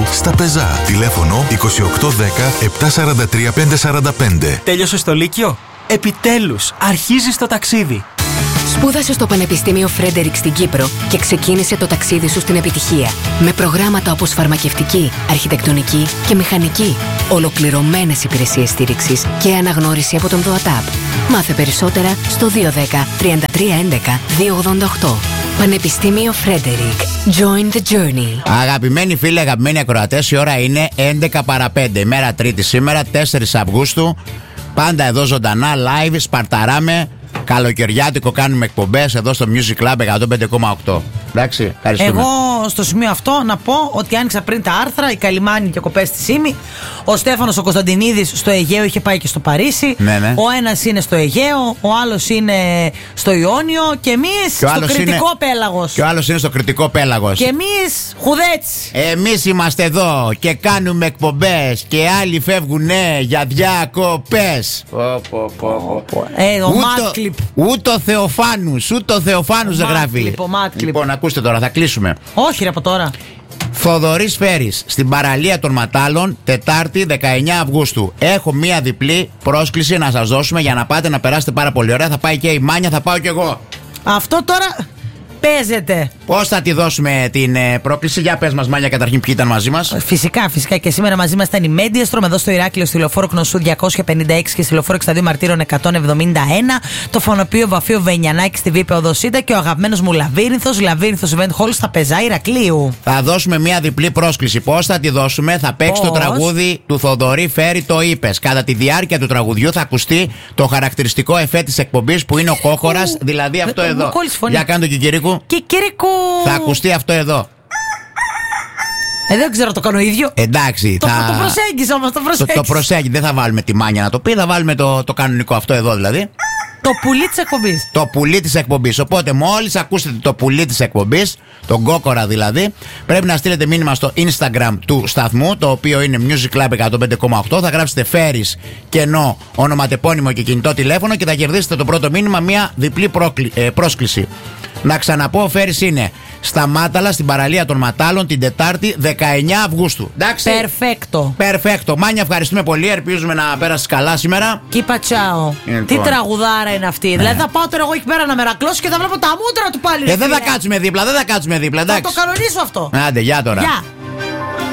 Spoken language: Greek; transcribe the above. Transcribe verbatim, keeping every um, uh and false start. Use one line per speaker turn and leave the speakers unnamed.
στα Πεζά. Τηλέφωνο είκοσι οκτώ δέκα επτακόσια σαράντα τρία πεντακόσια σαράντα πέντε.
Τέλειωσες το Λύκειο? Επιτέλους, αρχίζεις το ταξίδι.
Σπούδασε στο Πανεπιστήμιο Φρέντερικ στην Κύπρο και ξεκίνησε το ταξίδι σου στην επιτυχία. Με προγράμματα όπως φαρμακευτική, αρχιτεκτονική και μηχανική. Ολοκληρωμένες υπηρεσίες στήριξης και αναγνώριση από τον ΔΟΑΤΑΠ. Μάθε περισσότερα στο δύο ένα μηδέν τρία τρία ένα ένα δύο ογδόντα οκτώ. Πανεπιστήμιο Φρέντερικ. Join the journey.
Αγαπημένοι φίλοι, αγαπημένοι ακροατές, η ώρα είναι έντεκα παρά πέντε. Ημέρα Τρίτη σήμερα, τέσσερις Αυγούστου. Πάντα εδώ ζωντανά, live, σπαρταράμε. Καλοκαιριάτικο κάνουμε εκπομπές εδώ στο Music Club εκατόν πέντε κόμμα οκτώ. Εντάξει, ευχαριστούμε.
Εγώ στο σημείο αυτό να πω ότι άνοιξα πριν τα άρθρα, η Καλιμάνη και κοπές στη Σύμη. Ο Στέφανος ο Κωνσταντινίδης στο Αιγαίο είχε πάει και στο Παρίσι.
Ναι, ναι.
Ο ένας είναι στο Αιγαίο, ο άλλος είναι στο Ιόνιο και εμείς στο Κρητικό
είναι...
Πέλαγος.
Και ο άλλος είναι στο Κρητικό Πέλαγος.
Και εμείς χουδέτσι.
Εμείς είμαστε εδώ και κάνουμε εκπομπές και άλλοι φεύγουνε για διακοπές.
Ε, ο Μάτκλιπ.
Ούτε ο Θεοφάνους, ούτε ο Θεοφάνους δεν γράφει. Λοιπόν, ακούστε τώρα, θα κλείσουμε.
Όχι ρε από τώρα.
Θοδωρής Φέρης στην παραλία των Ματάλων, Τετάρτη δεκαεννέα Αυγούστου. Έχω μία διπλή πρόσκληση να σας δώσουμε για να πάτε να περάσετε πάρα πολύ ωραία. Θα πάει και η Μάνια, θα πάω κι εγώ.
Αυτό τώρα παίζεται.
Πώς θα τη δώσουμε την ε, πρόκληση? Για πες μας, Μάνια, καταρχήν ποιοι ήταν μαζί μας.
Φυσικά, φυσικά και σήμερα μαζί μας ήταν η Μέντιαστρομ εδώ στο Ηράκλειο, στη Λεωφόρο Κνωσού διακόσια πενήντα έξι και στη Λεωφόρο εξήντα δύο Μαρτύρων εκατόν εβδομήντα ένα. Το Φωνοπείο Βαφείο Βενιανάκη στη Βήπε Οδοσίντα και ο αγαπημένος μου Λαβύρινθος, Λαβύρινθος Event Hall στα Πεζά Ηρακλείου. Θα
δώσουμε μια διπλή πρόσκληση. Πώς θα τη δώσουμε? Θα παίξει Πώς? το τραγούδι του Θοδωρή Φέρη, το είπες. Κατά τη διάρκεια του τραγουδιού θα ακουστεί το χαρακτηριστικό εφέ της εκπομπής που είναι ο κόκορας, δηλαδή αυτό εδώ. Για κάνε το Κικυρίκου.
Κικυρίκου.
Θα ακουστεί αυτό εδώ.
Ε, δεν ξέρω, το κάνω ίδιο.
Εντάξει,
το,
θα...
το προσέγγιζα όμως, το προσέγγιζα.
Το, το προσέγγιζα, δεν θα βάλουμε τη Μάνια να το πει, θα βάλουμε το, το κανονικό αυτό εδώ δηλαδή.
Το πουλί της εκπομπής.
Το πουλί της εκπομπής. Οπότε μόλις ακούσετε το πουλί της εκπομπής, τον κόκορα δηλαδή, πρέπει να στείλετε μήνυμα στο Instagram του σταθμού, το οποίο είναι Music Club εκατόν πέντε κόμμα οκτώ. Θα γράψετε Φέρης, κενό, ονοματεπώνυμο και κινητό τηλέφωνο και θα κερδίσετε το πρώτο μήνυμα, μια διπλή πρόκλη, ε, πρόσκληση. Να ξαναπώ, ο Φέρης είναι στα Μάταλα, στην παραλία των Ματάλων, την Τετάρτη δεκαεννέα Αυγούστου. Εντάξει.
Περφέκτο.
Περφέκτο. Μάνια, ευχαριστούμε πολύ. Ελπίζουμε να πέρασες καλά σήμερα.
Κίπα τσάο. Τι τραγουδάρα είναι αυτή. Ναι. Δηλαδή θα πάω τώρα εγώ εκεί πέρα να μερακλώσω και θα βλέπω τα μούτρα του πάλι.
Ε, δεν θα κάτσουμε δίπλα, δεν θα κάτσουμε δίπλα.
Θα το κανονίσω αυτό.
Άντε, γεια τώρα.
Γεια.